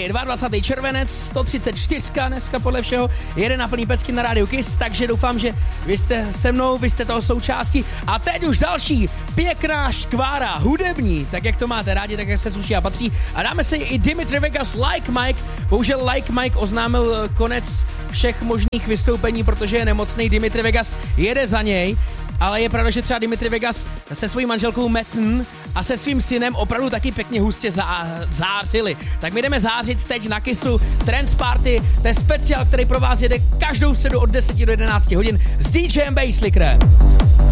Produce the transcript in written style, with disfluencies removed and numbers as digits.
je 22. červenec, 134 dneska podle všeho, jede na plný pecky na rádiu Kiss, takže doufám, že vy jste se mnou, vy jste toho součástí. A teď už další pěkná škvára, hudební, tak jak to máte rádi, tak jak se sluší a patří. A dáme si i Dimitri Vegas Like Mike. Bohužel Like Mike oznámil konec všech možných vystoupení, protože je nemocný. Dimitri Vegas jede za něj, ale je pravda, že třeba Dimitri Vegas se svojí manželkou Metten a se svým synem opravdu taky pěkně hustě zářili. Tak my jdeme zářit teď na Kissu Trance Party, to je speciál, který pro vás jede každou středu od 10 do 11 hodin s DJem Basslickerem.